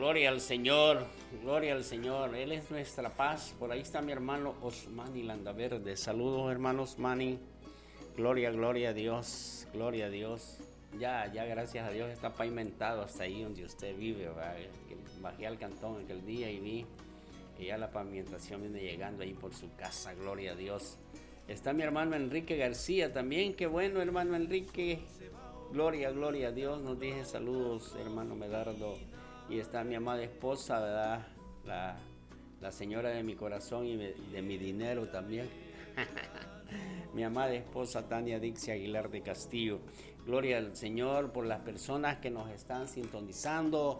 Gloria al Señor, gloria al Señor. Él es nuestra paz. Por ahí está mi hermano Osmani Landaverde. Saludos, hermanos Osmani. Gloria, gloria a Dios, gloria a Dios. Ya, gracias a Dios está pavimentado hasta ahí donde usted vive, ¿verdad? Bajé al cantón aquel día y vi que ya la pavimentación viene llegando ahí por su casa, gloria a Dios. Está mi hermano Enrique García también, qué bueno, hermano Enrique. Gloria, gloria a Dios. Nos dice saludos, hermano Medardo. Y está mi amada esposa, ¿verdad? La señora de mi corazón y de mi dinero también. Mi amada esposa Tania Dixie Aguilar de Castillo. Gloria al Señor por las personas que nos están sintonizando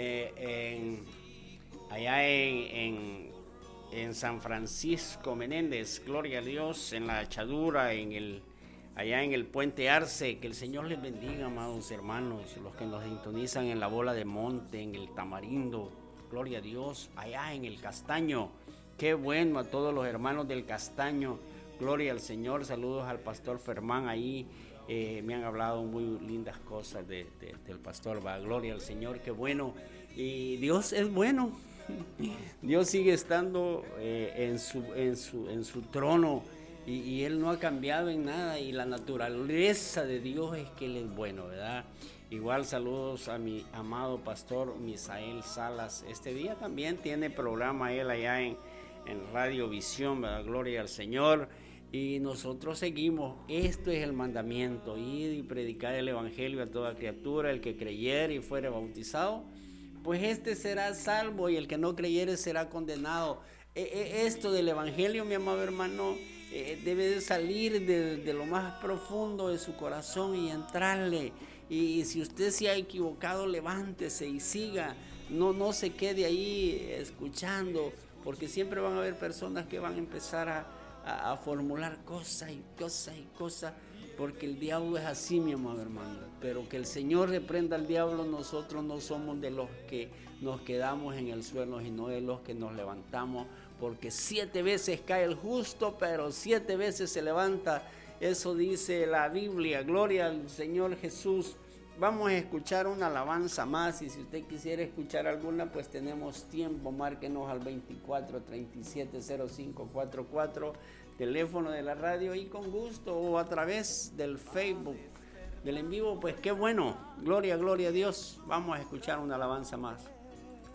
allá en San Francisco Menéndez. Gloria a Dios, en la Echadura, allá en el Puente Arce. Que el Señor les bendiga, amados hermanos, los que nos sintonizan en la Bola de Monte, en el Tamarindo. Gloria a Dios, allá en el Castaño. Qué bueno a todos los hermanos del Castaño. Gloria al Señor. Saludos al pastor Fermán ahí. Me han hablado muy lindas cosas del pastor. Va, gloria al Señor, qué bueno. Y Dios es bueno. Dios sigue estando en su trono. Y Él no ha cambiado en nada, y la naturaleza de Dios es que Él es bueno, ¿verdad? Igual saludos a mi amado pastor Misael Salas. Este día también tiene programa él allá en Radio Visión, ¿verdad? Gloria al Señor. Y nosotros seguimos, esto es el mandamiento: ir y predicar el evangelio a toda criatura. El que creyere y fuere bautizado, pues este será salvo, y el que no creyere será condenado. Esto del evangelio, mi amado hermano, debe de salir de lo más profundo de su corazón y entrarle. Y si usted se ha equivocado, levántese y siga. No se quede ahí escuchando, porque siempre van a haber personas que van a empezar a formular cosas, porque el diablo es así, mi amado hermano. Pero que el Señor reprenda al diablo. Nosotros no somos de los que nos quedamos en el suelo, sino de los que nos levantamos, porque 7 veces cae el justo, pero 7 veces se levanta. Eso dice la Biblia. Gloria al Señor Jesús. Vamos a escuchar una alabanza más, y si usted quisiera escuchar alguna, pues tenemos tiempo. Márquenos al 24-37-0544, teléfono de la radio, y con gusto, o a través del Facebook del en vivo. Pues qué bueno, gloria a Dios. Vamos a escuchar una alabanza más.